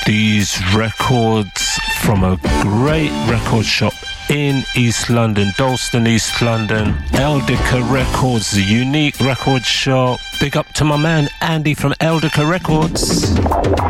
these records from a great record shop in East London, Dalston, East London. Eldica Records, the unique record shop. Big up to my man Andy from Eldica Records.